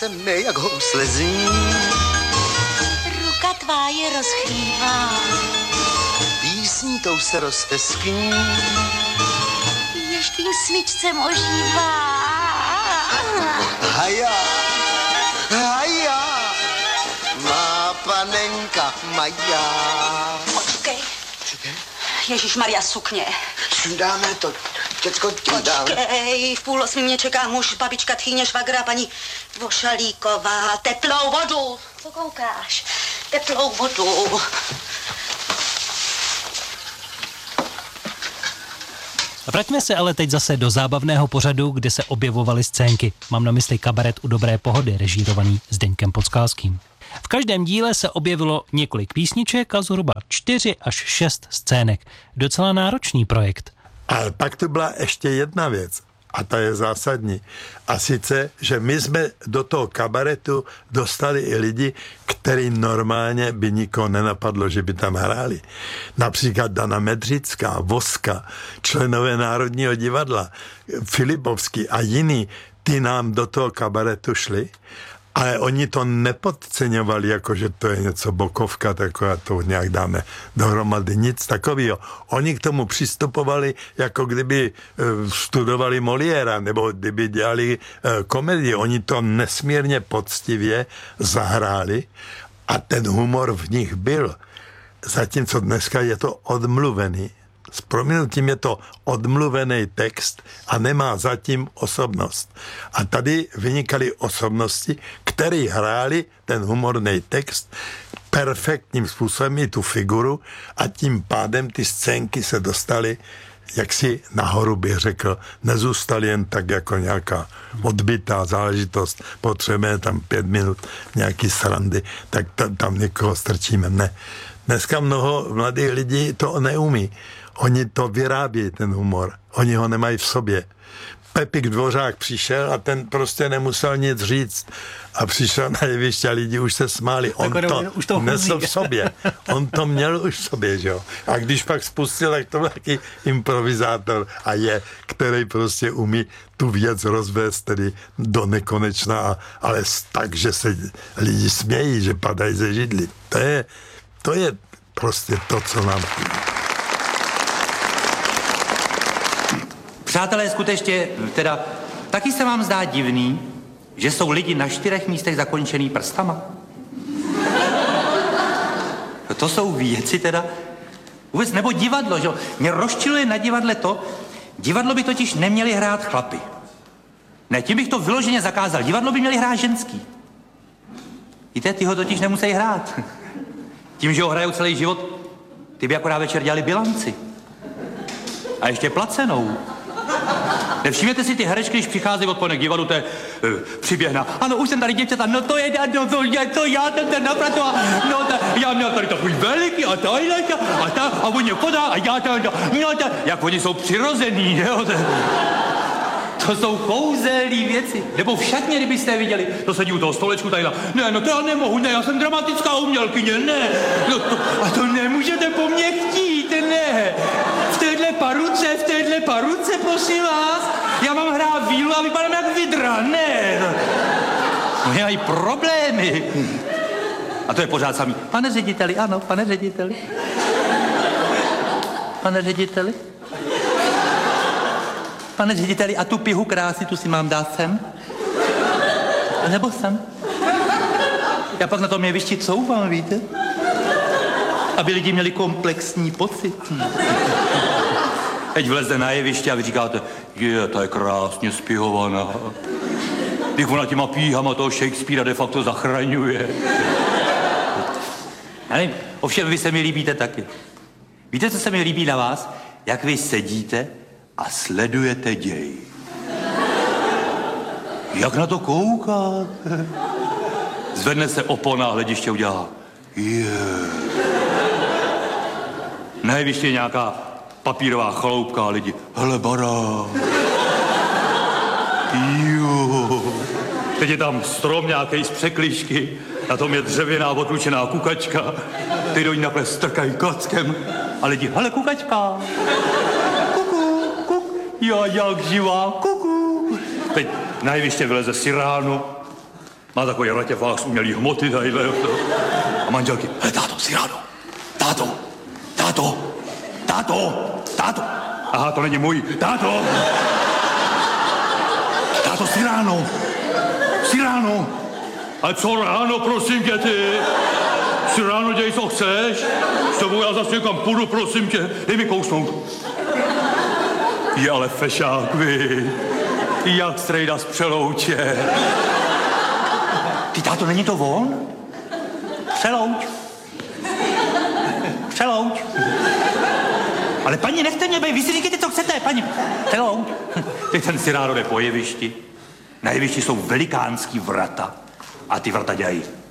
se mne jak housle zní. Ruka tvá je rozchývá. Písní tou se rozteskní. Ještě smyčcem ožívá. Haja, haja, má panenka Maja. Počkej. Ježišmarja, sukně. Dáme to, děcko, dáme. Počkej, v 7:30 mě čeká muž, babička, tchýně, švagra, paní Vošalíková. Teplou vodu. Co koukáš? Teplou vodu. Vraťme se ale teď zase do zábavného pořadu, kde se objevovaly scénky. Mám na mysli Kabaret u dobré pohody, režírovaný Zdeňkem Podskalským. V každém díle se objevilo několik písniček a zhruba 4 až 6 scének. Docela náročný projekt. Ale pak tu byla ještě jedna věc. A ta je zásadní. A sice, že my jsme do toho kabaretu dostali i lidi, který normálně by nikoho nenapadlo, že by tam hráli. Například Dana Medřická, Voska, členové Národního divadla, Filipovský a jiní, ty nám do toho kabaretu šli. Ale oni to nepodceňovali, jako že to je něco bokovka, taková to nějak dáme dohromady, nic takového. Oni k tomu přistupovali, jako kdyby studovali Moliéra, nebo kdyby dělali komedii. Oni to nesmírně poctivě zahráli a ten humor v nich byl. Zatímco dneska je to odmluvený. S prominutím je to odmluvený text a nemá zatím osobnost. A tady vynikaly osobnosti, které hráli ten humorný text perfektním způsobem i tu figuru a tím pádem ty scénky se dostaly jaksi nahoru, bych řekl, nezůstaly jen tak jako nějaká odbytá záležitost, potřebujeme tam 5 minut nějaký srandy, tak tam někoho strčíme. Ne. Dneska mnoho mladých lidí to neumí. Oni to vyrábějí, ten humor. Oni ho nemají v sobě. Pepik Dvořák přišel a ten prostě nemusel nic říct. A přišel na jeviště a lidi už se smáli. On to nesl v sobě. On to měl už v sobě, že jo. A když pak spustil, tak to byl taky improvizátor a je, který prostě umí tu věc rozvést tedy do nekonečna, ale tak, že se lidi smějí, že padají ze židli. To je prostě to, co nám chybí. Přátelé, skutečně, teda, taky se vám zdá divný, že jsou lidi na 4 místech zakončený prstama? To jsou věci teda, vůbec, nebo divadlo, že jo? Mě rozčiluje na divadle to, divadlo by totiž neměli hrát chlapy. Ne, tím bych to vyloženě zakázal, divadlo by měli hrát ženský. Víte, ty ho totiž nemusí hrát. Tím, že ho hrajou celý život, ty by akorát večer dělali bilanci. A ještě placenou. Nevšimněte si ty herečky, když přicházejí odpoledne k divadlu, to je přiběhna. Ano, už jsem tady děvčata, no to je, no to já ten naprato, no to, já měl tady takový veliký a tohle, a on mě podá a já to, no to, jak oni jsou přirozený, jo, to jsou kouzelný věci. Nebo v šatně, kdybyste je viděli, to sedí u toho stolečku tady na, ne, no to já nemohu, ne, já jsem dramatická umělkyně, ne, no to, a to nemůžete po mně chtít, ne. V téhle paruce, prosím vás, já mám hrát vílu a vypadám jak vidra, ne. No já mají problémy. A to je pořád samý. Pane řediteli, ano, pane řediteli. Pane řediteli. Pane řediteli, a tu pihu krásy, tu si mám dát sem? Nebo sem? Já pak na tom jevišti couvám, víte? Aby lidi měli komplexní pocit. Teď vleze na jeviště a vy říkáte, ta je krásně spihovaná. Když ona těma píhama toho Shakespearea de facto zachraňuje. Já nevím, ovšem vy se mi líbíte taky. Víte, co se mi líbí na vás? Jak vy sedíte a sledujete děj. Jak na to koukáte? Zvedne se opona a hlediště udělá. Na jeviště je nějaká papírová chaloupka a lidi. Hele, barák. Jo. Teď je tam strom nějaký z překližky, na tom je dřevěná otlučená kukačka. Ty do ní takhle strkají klackem a lidi. Hele, kukačka. Já jak živá, kuku. Teď na jeviště vyleze Cyrano Má takový ratěfák z umělý hmoty tadyhle. A manželky, táto, Cyrano, táto, táto, táto, táto. Aha, to není můj, táto. Táto, Cyrano, Cyrano. Ale co ráno, prosím tě, ty? Cyrano, děj, co chceš. S tebou já zase někam půjdu, prosím tě. Dej mi kousnout. Je ale fešák, vy. Jak strejda z Přelouče. Ty, táto, není to on? Přelouč. Přelouč. Ale paní, nechte mě být, vy si říkejte, co chcete, paní. Přelouč. Teď ten Cyrano jde po jevišti. Na jevišti jsou velikánský vrata. A ty vrata dělají